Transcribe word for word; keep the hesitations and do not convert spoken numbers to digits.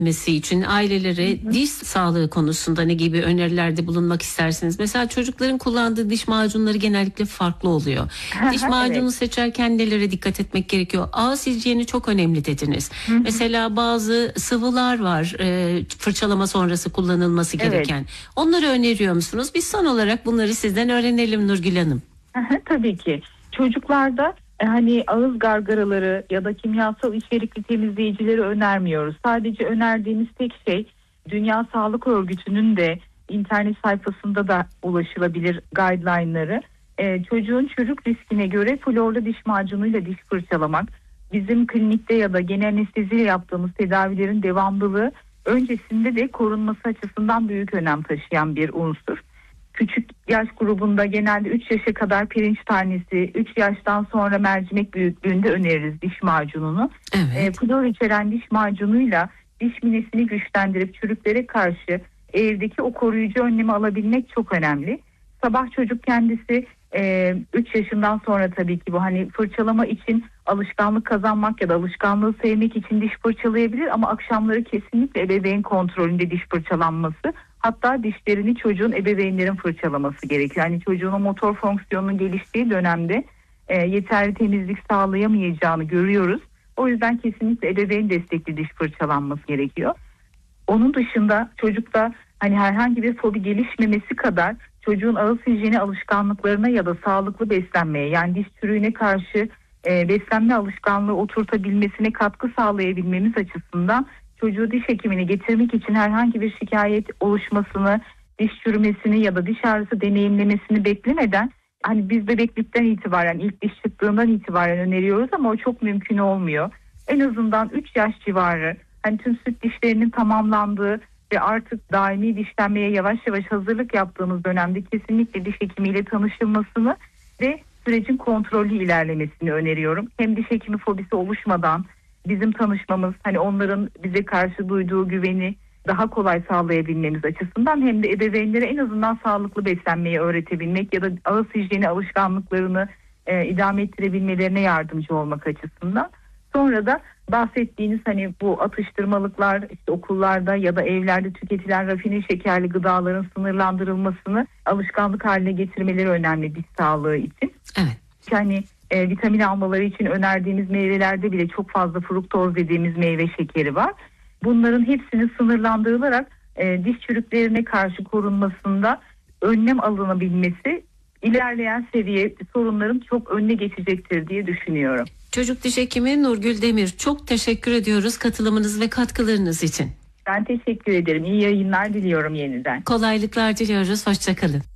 Mesi için ailelere hı hı. diş sağlığı konusunda ne gibi önerilerde bulunmak istersiniz? Mesela çocukların kullandığı diş macunları genellikle farklı oluyor. Diş macunu evet. seçerken nelere dikkat etmek gerekiyor? Ağız hijyeni çok önemli dediniz. Hı hı. Mesela bazı sıvılar var e, fırçalama sonrası kullanılması gereken. Evet. Onları öneriyor musunuz? Biz son olarak bunları sizden öğrenelim Nurgül Hanım. Tabii ki. Çocuklarda hani ağız gargaraları ya da kimyasal içerikli temizleyicileri önermiyoruz. Sadece önerdiğimiz tek şey Dünya Sağlık Örgütü'nün de internet sayfasında da ulaşılabilir guideline'ları. Ee, çocuğun çürük riskine göre florlu diş macunuyla diş fırçalamak, bizim klinikte ya da genel anesteziyle yaptığımız tedavilerin devamlılığı öncesinde de korunması açısından büyük önem taşıyan bir unsur. Küçük yaş grubunda genelde üç yaşa kadar pirinç tanesi, üç yaştan sonra mercimek büyüklüğünde öneririz diş macununu. Evet. E, flor içeren diş macunuyla diş minesini güçlendirip çürüklere karşı evdeki o koruyucu önlemi alabilmek çok önemli. Sabah çocuk kendisi e, üç yaşından sonra tabii ki bu hani fırçalama için alışkanlık kazanmak ya da alışkanlığı sevmek için diş fırçalayabilir ama akşamları kesinlikle ebeveyn kontrolünde diş fırçalanması. Hatta dişlerini çocuğun ebeveynlerin fırçalaması gerekiyor. Yani çocuğun motor fonksiyonunun geliştiği dönemde e, yeterli temizlik sağlayamayacağını görüyoruz. O yüzden kesinlikle ebeveyn destekli diş fırçalanması gerekiyor. Onun dışında çocukta hani herhangi bir fobi gelişmemesi kadar çocuğun ağız hijyeni alışkanlıklarına ya da sağlıklı beslenmeye yani diş çürüğüne karşı e, beslenme alışkanlığı oturtabilmesine katkı sağlayabilmemiz açısından çocuğu diş hekimine getirmek için herhangi bir şikayet oluşmasını, diş çürümesini ya da diş ağrısı deneyimlemesini beklemeden hani biz bebeklikten itibaren ilk diş çıktığından itibaren öneriyoruz ama o çok mümkün olmuyor. En azından üç yaş civarı hani tüm süt dişlerinin tamamlandığı ve artık daimi dişlenmeye yavaş yavaş hazırlık yaptığımız dönemde kesinlikle diş hekimiyle tanışılmasını ve sürecin kontrollü ilerlemesini öneriyorum. Hem diş hekimi fobisi oluşmadan bizim tanışmamız, hani onların bize karşı duyduğu güveni daha kolay sağlayabilmemiz açısından hem de ebeveynlere en azından sağlıklı beslenmeyi öğretebilmek ya da ağız hijyeni alışkanlıklarını e, idame ettirebilmelerine yardımcı olmak açısından. Sonra da bahsettiğiniz hani bu atıştırmalıklar işte okullarda ya da evlerde tüketilen rafine şekerli gıdaların sınırlandırılmasını alışkanlık haline getirmeleri önemli diş sağlığı için. Evet. Yani e, vitamin almaları için önerdiğimiz meyvelerde bile çok fazla fruktoz dediğimiz meyve şekeri var. Bunların hepsinin sınırlandırılarak e, diş çürüklerine karşı korunmasında önlem alınabilmesi ilerleyen seviye sorunların çok önüne geçecektir diye düşünüyorum. Çocuk diş hekimi Nurgül Demir, çok teşekkür ediyoruz katılımınız ve katkılarınız için. Ben teşekkür ederim. İyi yayınlar diliyorum yeniden. Kolaylıklar diliyoruz. Hoşça kalın.